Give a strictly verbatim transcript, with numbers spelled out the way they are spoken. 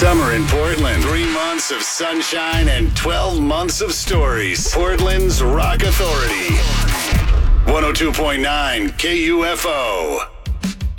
summer in Portland. Three months of sunshine and twelve months of stories. Portland's Rock Authority. one oh two point nine K U F O.